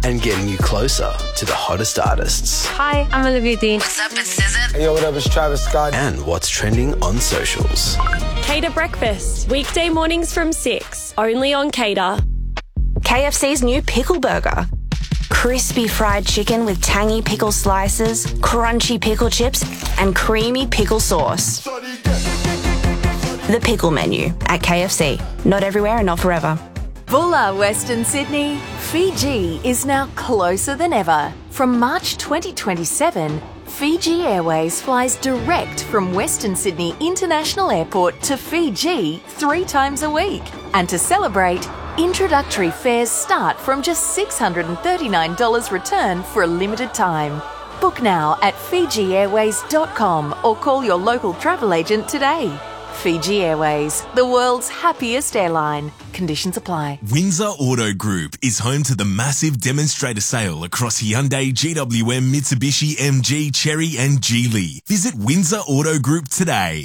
and getting you closer to the hottest artists. Hi, I'm Olivia Dean. What's up, it's SZA. Hey, yo, what up, it's Travis Scott. And what's trending on socials. Cater Breakfast, weekday mornings from 6, only on Cater. KFC's new pickle burger. Crispy fried chicken with tangy pickle slices, crunchy pickle chips, and creamy pickle sauce. The pickle menu at KFC. Not everywhere and not forever. Bulla, Western Sydney. Fiji is now closer than ever. From March 2027, Fiji Airways flies direct from Western Sydney International Airport to Fiji 3 times a week. And to celebrate, introductory fares start from just $639 return for a limited time. Book now at FijiAirways.com or call your local travel agent today. Fiji Airways, the world's happiest airline. Conditions apply. Windsor Auto Group is home to the massive demonstrator sale across Hyundai, GWM, Mitsubishi, MG, Chery and Geely. Visit Windsor Auto Group today.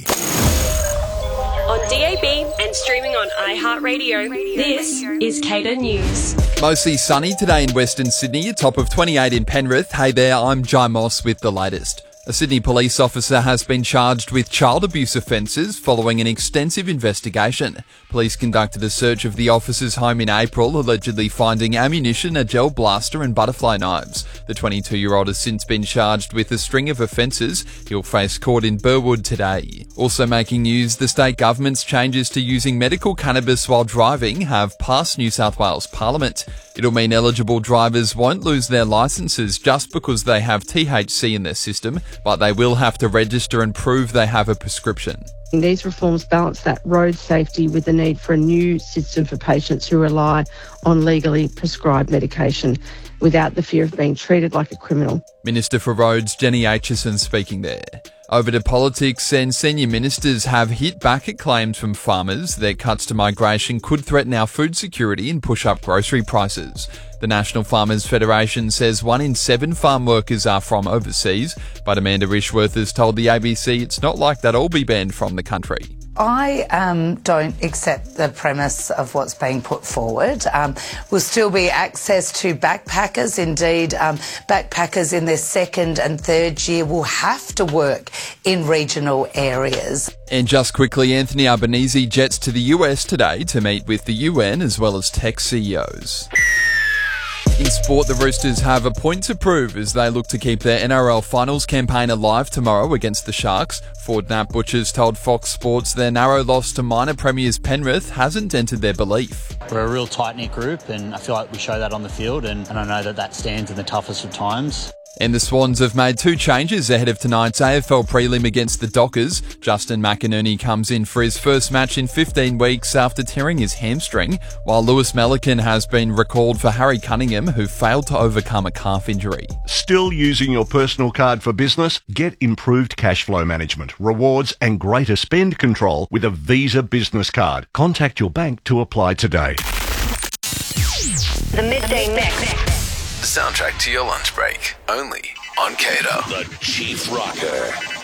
On DAB and streaming on iHeartRadio, this is Cater News. Mostly sunny today in Western Sydney, a top of 28 in Penrith. Hey there, I'm Jai Moss with the latest. A Sydney police officer has been charged with child abuse offences following an extensive investigation. Police conducted a search of the officer's home in April, allegedly finding ammunition, a gel blaster and butterfly knives. The 22-year-old has since been charged with a string of offences. He'll face court in Burwood today. Also making news, the state government's changes to using medical cannabis while driving have passed New South Wales Parliament. It'll mean eligible drivers won't lose their licences just because they have THC in their system, but they will have to register and prove they have a prescription. These reforms balance that road safety with the need for a new system for patients who rely on legally prescribed medication without the fear of being treated like a criminal. Minister for Roads Jenny Aitchison speaking there. Over to politics, and senior ministers have hit back at claims from farmers that cuts to migration could threaten our food security and push up grocery prices. The National Farmers Federation says 1 in 7 farm workers are from overseas, but Amanda Rishworth has told the ABC it's not like they'll all be banned from the country. I don't accept the premise of what's being put forward. Will still be access to backpackers. Indeed, backpackers in their 2nd and 3rd year will have to work in regional areas. And just quickly, Anthony Albanese jets to the US today to meet with the UN as well as tech CEOs. In sport, the Roosters have a point to prove as they look to keep their NRL finals campaign alive tomorrow against the Sharks. Forward Nat Butchers told Fox Sports their narrow loss to minor premiers Penrith hasn't entered their belief. We're a real tight-knit group and I feel like we show that on the field and I know that stands in the toughest of times. And the Swans have made 2 changes ahead of tonight's AFL prelim against the Dockers. Justin McInerney comes in for his first match in 15 weeks after tearing his hamstring, while Lewis Melican has been recalled for Harry Cunningham, who failed to overcome a calf injury. Still using your personal card for business? Get improved cash flow management, rewards and greater spend control with a Visa Business Card. Contact your bank to apply today. The Midday Mix. The soundtrack to your lunch break, only on Cater. The Chief Rocker.